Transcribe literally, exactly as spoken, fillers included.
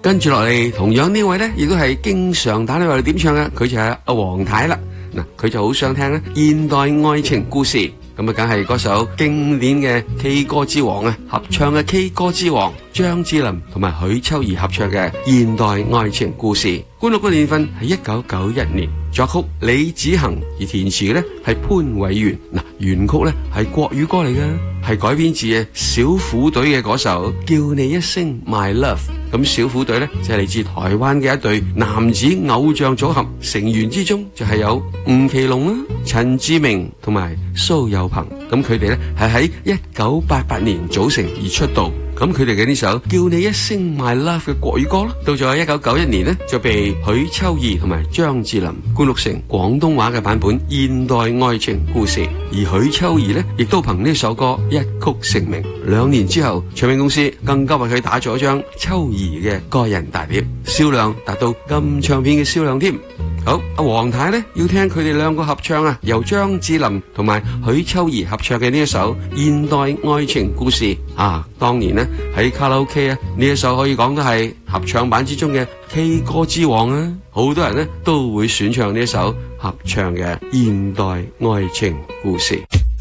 跟住落嚟，同樣呢位呢，亦都係經常打電話嚟點唱嘅，佢就係阿黃太啦。嗱，佢就好想聽咧現代愛情故事，咁啊，梗係嗰首經典嘅 K 歌之王啊，合唱嘅 K 歌之王張智霖同埋許秋怡合唱嘅現代愛情故事。灌錄嘅年份係一九九一年，作曲李子恒，而填詞呢係潘偉源。嗱，原曲呢係國語歌嚟嘅，係改編自啊小虎隊嘅嗰首叫你一聲 My Love。咁小虎隊呢就係嚟自台灣嘅一隊男子偶像組合，成員之中就係有吳奇隆啦、陳志明同埋蘇有朋。咁佢哋呢係喺一九八八年組成而出道。咁佢哋嘅呢首叫你一聲 My Love 嘅國語歌啦，到咗一九九一年呢，就被許秋怡同埋張智霖灌錄成廣東話嘅版本《現代愛情故事》，而許秋怡呢，亦都憑呢首歌一曲成名。兩年之後，唱片公司更加為佢打咗張秋怡嘅個人大碟，銷量達到金唱片嘅銷量添。好，阿黃太呢要聽佢哋兩個合唱啊，由張智霖同埋許秋怡合唱嘅呢一首《現代愛情故事》啊，當年呢喺卡拉 OK 啊，呢一首可以講都係合唱版之中嘅 K 歌之王啊，好多人呢都會選唱呢一首合唱嘅《現代愛情故事》。